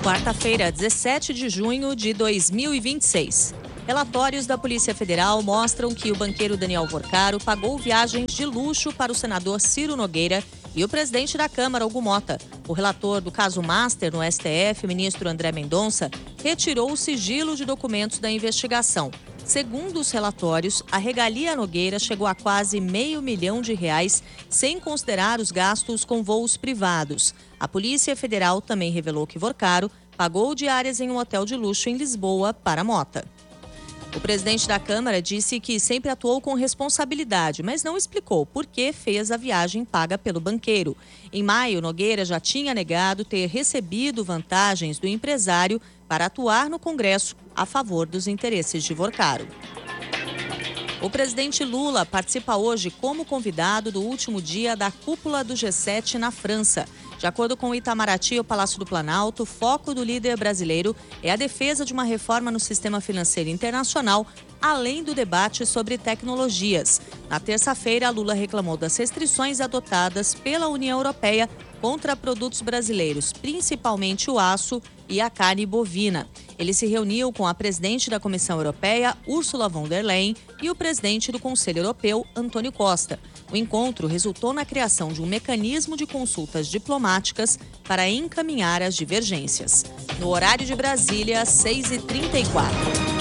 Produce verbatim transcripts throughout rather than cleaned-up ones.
Quarta-feira, dezessete de junho de dois mil e vinte e seis. Relatórios da Polícia Federal mostram que o banqueiro Daniel Vorcaro pagou viagens de luxo para o senador Ciro Nogueira e o presidente da Câmara, Hugo Motta. O relator do caso Master no S T F, o ministro André Mendonça, retirou o sigilo de documentos da investigação. Segundo os relatórios, a regalia Nogueira chegou a quase meio milhão de reais, sem considerar os gastos com voos privados. A Polícia Federal também revelou que Vorcaro pagou diárias em um hotel de luxo em Lisboa para Motta. O presidente da Câmara disse que sempre atuou com responsabilidade, mas não explicou por que fez a viagem paga pelo banqueiro. Em maio, Nogueira já tinha negado ter recebido vantagens do empresário para atuar no Congresso a favor dos interesses de Vorcaro. O presidente Lula participa hoje como convidado do último dia da cúpula do G sete na França. De acordo com o Itamaraty, o Palácio do Planalto, o foco do líder brasileiro é a defesa de uma reforma no sistema financeiro internacional, além do debate sobre tecnologias. Na terça-feira, Lula reclamou das restrições adotadas pela União Europeia contra produtos brasileiros, principalmente o aço e a carne bovina. Ele se reuniu com a presidente da Comissão Europeia, Ursula von der Leyen, e o presidente do Conselho Europeu, Antônio Costa. O encontro resultou na criação de um mecanismo de consultas diplomáticas para encaminhar as divergências. No horário de Brasília, seis e trinta e quatro.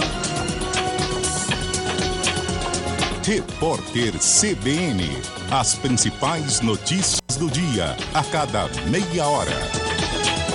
Repórter C B N. As principais notícias do dia, a cada meia hora.